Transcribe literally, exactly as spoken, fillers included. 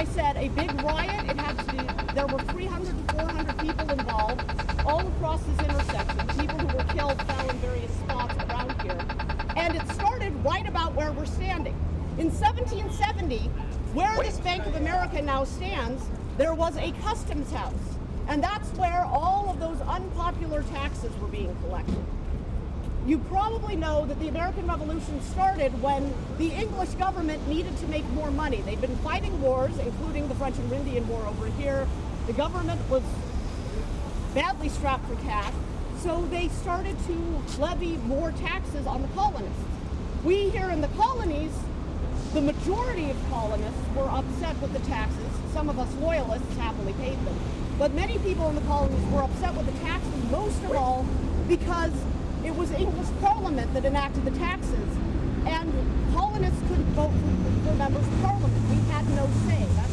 I said, a big riot. It had to do, there were three hundred to four hundred people involved all across this intersection. People who were killed fell in various spots around here. And it started right about where we're standing. In seventeen seventy, where this Bank of America now stands, there was a customs house. And that's where all of those unpopular taxes were being collected. You probably know that the American Revolution started when the English government needed to make more money. They'd been fighting wars, including the French and Indian War over here. The government was badly strapped for cash, so they started to levy more taxes on the colonists. We here in the colonies, the majority of colonists were upset with the taxes. Some of us loyalists happily paid them. But many people in the colonies were upset with the taxes, most of all because it was English Parliament that enacted the taxes, and colonists couldn't vote for, for members of Parliament. We had no say. That's